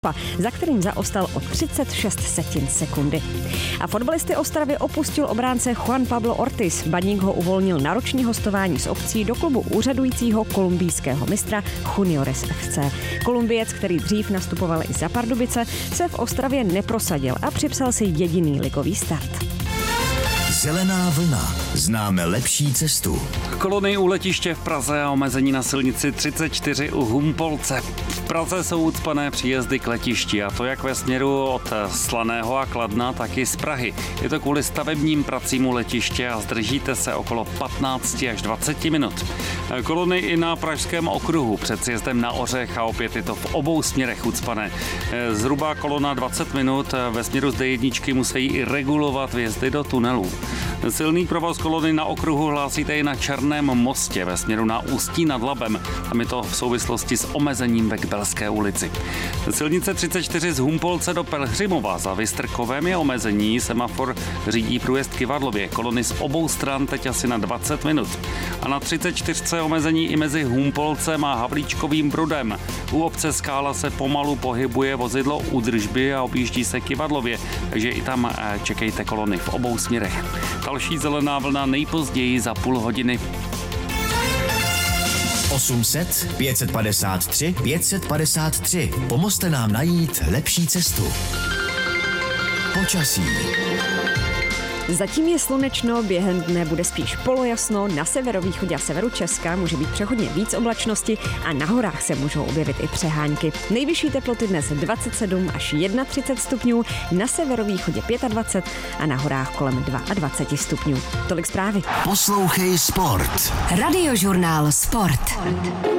za kterým zaostal o 36 sekundy. A fotbalisty Ostravy opustil obránce Juan Pablo Ortiz. Baník ho uvolnil na roční hostování s opcí do klubu úřadujícího kolumbijského mistra Juniores FC. Kolumbiec, který dřív nastupoval i za Pardubice, se v Ostravě neprosadil a připsal si jediný ligový start. Zelená vlna. Známe lepší cestu. Kolony u letiště v Praze a omezení na silnici 34 u Humpolce. V Praze jsou ucpané příjezdy k letišti, a to jak ve směru od Slaného a Kladna, tak i z Prahy. Je to kvůli stavebním pracím u letiště a zdržíte se okolo 15 až 20 minut. Kolony i na Pražském okruhu před sjezdem na Ořech a opět je to v obou směrech ucpané. Zhruba kolona 20 minut, ve směru z D1 musí i regulovat vjezdy do tunelů. Silný provoz kolony na okruhu hlásíte i na Černém mostě ve směru na Ústí nad Labem. Tam je to v souvislosti s omezením ve Kbelské ulici. Silnice 34 z Humpolce do Pelhřimova za Vystrkovem je omezení. Semafor řídí průjezd Kyvadlově. Kolony z obou stran teď asi na 20 minut. A na 34 omezení i mezi Humpolcem a Havlíčkovým Brodem. U obce Skála se pomalu pohybuje vozidlo údržby a objíždí se Kyvadlově, takže i tam čekejte kolony v obou směrech. Další zelená vlna nejpozději za půl hodiny. 800 553 553. Pomozte nám najít lepší cestu. Počasí. Zatím je slunečno, během dne bude spíš polojasno, na severovýchodě a severu Česka může být přechodně víc oblačnosti a na horách se můžou objevit i přehánky. Nejvyšší teploty dnes 27 až 31 stupňů, na severovýchodě 25 a na horách kolem 22 stupňů. Tolik zprávy. Poslouchej Sport. Radiožurnál Sport.